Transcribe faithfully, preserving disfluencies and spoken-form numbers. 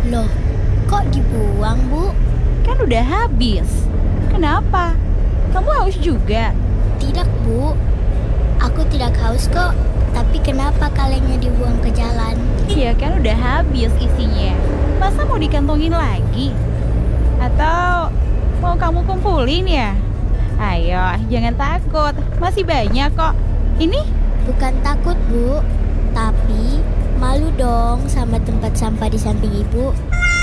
Loh, kok dibuang, Bu? Kan udah habis. Kenapa? Kamu haus juga? Tidak, Bu. Aku tidak haus kok. Tapi kenapa kalengnya dibuang ke jalan? Ya kan udah habis isinya. Masa mau dikantongin lagi? Atau mau kamu kumpulin ya? Ayo, jangan takut. Masih banyak kok. Ini? Bukan takut, Bu. Tapi malu dong sama tempat sampah di samping Ibu.